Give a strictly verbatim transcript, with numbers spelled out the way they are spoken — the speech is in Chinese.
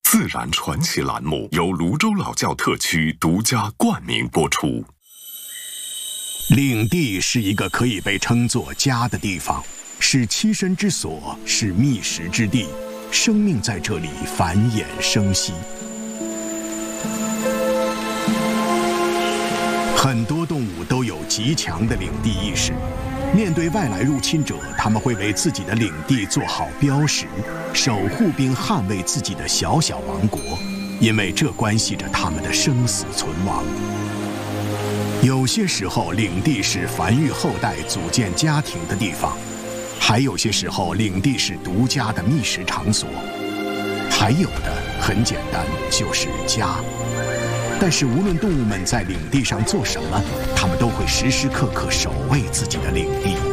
自然传奇栏目由泸州老窖特区独家冠名播出。 领地是一个可以被称作家的地方，是栖身之所，是觅食之地，生命在这里繁衍生息。很多动物都有极强的领地意识，面对外来入侵者，他们会为自己的领地做好标识，守护并捍卫自己的小小王国，因为这关系着他们的生死存亡。有些时候，领地是繁育后代、组建家庭的地方；还有些时候，领地是独家的觅食场所；还有的很简单，就是家。但是无论动物们在领地上做什么，它们都会时时刻刻守卫自己的领地。